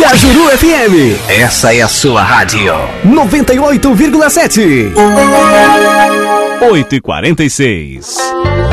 Cajuru FM. Essa é a sua rádio. 98,7. 8h46.